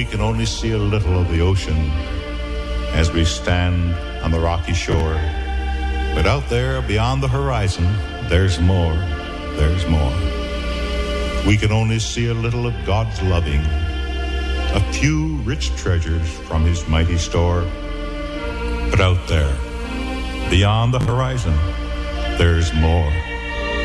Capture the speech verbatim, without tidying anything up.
we can only see a little of the ocean as we stand on the rocky shore. But out there beyond the horizon, there's more, there's more. We can only see a little of God's loving, a few rich treasures from his mighty store. But out there, beyond the horizon, there's more.